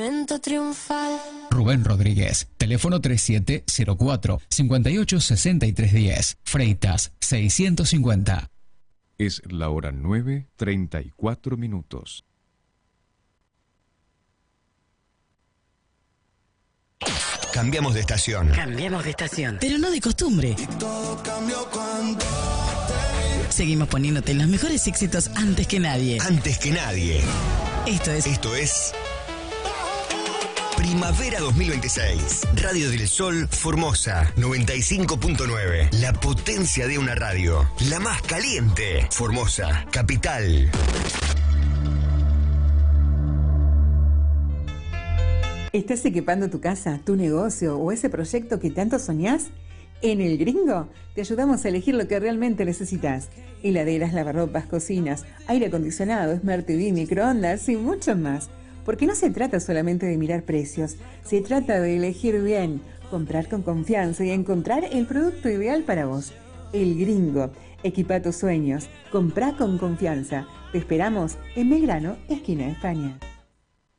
Triunfal. Rubén Rodríguez, teléfono 3704-586310, Freitas 650. Es la hora 9:34. Cambiamos de estación. Cambiamos de estación. Pero no de costumbre. Seguimos poniéndote los mejores éxitos antes que nadie. Antes que nadie. Esto es Primavera 2026. Radio del Sol Formosa 95.9. La potencia de una radio. La más caliente. Formosa, capital. ¿Estás equipando tu casa, tu negocio o ese proyecto que tanto soñás? En El Gringo te ayudamos a elegir lo que realmente necesitas. Heladeras, lavarropas, cocinas, aire acondicionado, Smart TV, microondas y mucho más. Porque no se trata solamente de mirar precios, se trata de elegir bien, comprar con confianza y encontrar el producto ideal para vos. El Gringo, equipa tus sueños, comprá con confianza. Te esperamos en Belgrano, esquina de España.